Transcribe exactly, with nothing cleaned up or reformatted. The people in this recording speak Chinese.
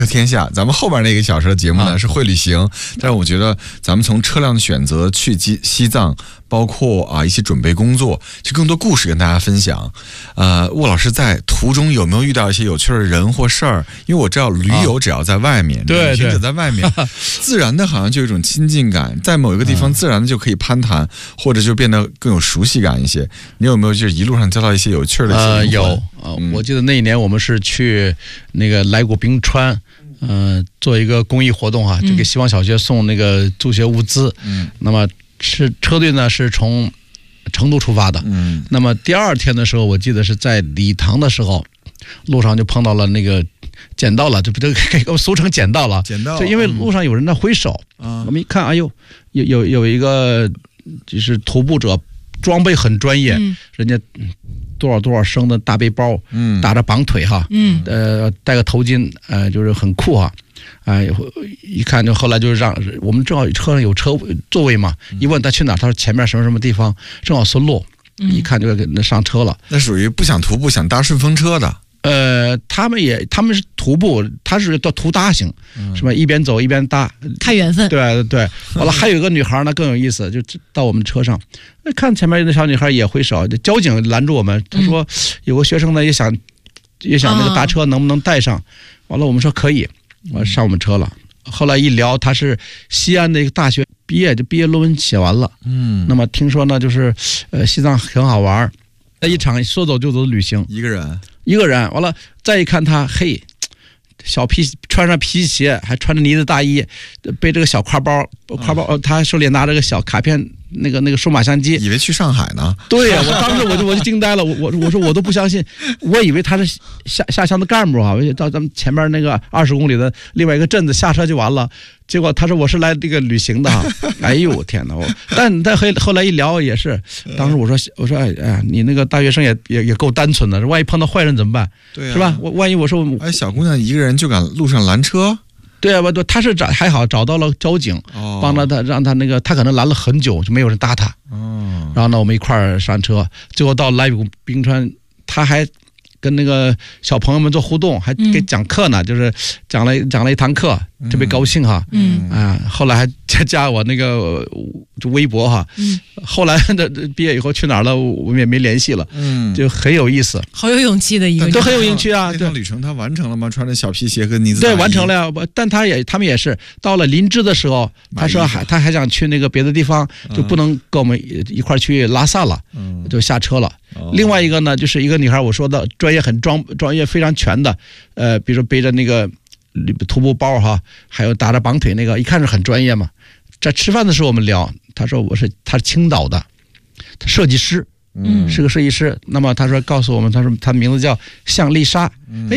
天下，咱们后边那个小时的节目呢、啊、是会旅行，但是我觉得咱们从车辆的选择去西西藏，包括啊一些准备工作，就更多故事跟大家分享。呃，沃老师在途中有没有遇到一些有趣的人或事儿？因为我知道驴友只要在外面， 对、啊， 旅行者在外面，自然的好像就有一种亲近感，在某一个地方自然的就可以攀谈，或者就变得更有熟悉感一些。你有没有就是一路上交到一些有趣的一些？ 呃，有啊、嗯，我记得那一年我们是去那个来古冰川。嗯、呃，做一个公益活动啊，就给希望小学送那个助学物资。嗯，那么是车队呢是从成都出发的。嗯，那么第二天的时候，我记得是在理塘的时候，路上就碰到了那个捡到了，就不就给俗称捡到了。捡到，就因为路上有人在挥手，嗯、我们一看，哎呦，有有有一个就是徒步者，装备很专业，嗯、人家。多少多少升的大背包，嗯，打着绑腿哈，嗯，呃，戴个头巾，呃，就是很酷哈，哎、呃，一看就后来就是让我们正好车上有车座位嘛，一问他去哪，他说前面什么什么地方，正好顺路，嗯、一看就给那上车了。 那属于不想徒步想搭顺风车的。 呃，他们也他们是徒步，他是叫徒搭型，嗯、是吧？一边走一边搭， 看缘分。 对对，完了还有一个女孩呢更有意思，就到我们车上，看前面那小女孩也挥手，交警拦住我们，他说、嗯、有个学生呢也想也想那个搭车能不能带上，完了我们说可以，完上我们车了。后来一聊，他是西安的一个大学毕业，就毕业论文写完了，嗯，那么听说呢就是呃西藏很好玩，那一场说走就走的旅行， 一个人。 一个人，完了再一看他，嘿，小皮穿上皮鞋，还穿着呢子大衣，背这个小挎包，挎包，嗯、他手里拿着个小卡片，那个那个数码相机， 以为去上海呢。 对呀、啊，我当时我就我就惊呆了，我我我说我都不相信，我以为他是下下乡的干部啊，到咱们前面那个二十公里的另外一个镇子下车就完了。结果他说我是来这个旅行的哈，哎呦天哪！我但但后后来一聊也是，当时我说我说哎呀，你那个大学生也也也够单纯的，万一碰到坏人怎么办？对、啊，是吧？我万一我说哎，小姑娘一个人就敢路上拦车？ 对啊，我他是找还好找到了交警，哦、帮了他，让他那个他可能拦了很久就没有人搭他。哦，然后呢，我们一块儿上车，最后到来古冰川，他还。跟那个小朋友们做互动，还给讲课呢，嗯、就是讲了讲了一堂课，特别高兴哈。嗯啊，后来还加加我那个就微博哈。嗯，后来的毕业以后去哪儿了，我们也没联系了。嗯，就很有意思， 好有勇气的一个人， 都很有勇气啊。 这趟旅程他完成了吗？穿着小皮鞋和呢子大衣。 对，完成了呀。但他也他们也是到了林芝的时候，他说还他还想去那个别的地方，就不能跟我们一块去拉萨了，嗯、就下车了。另外一个呢，就是一个女孩，我说的专业很专专业非常全的，呃，比如说背着那个徒步包哈，还有打着绑腿那个，一看是很专业嘛。在吃饭的时候我们聊，她说我是她是青岛的设计师，嗯，是个设计师。那么她说告诉我们，她说她名字叫向丽莎，嗯。